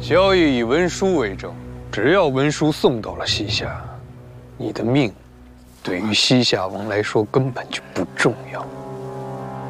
交易以文书为证，只要文书送到了西夏，你的命对于西夏王来说根本就不重要。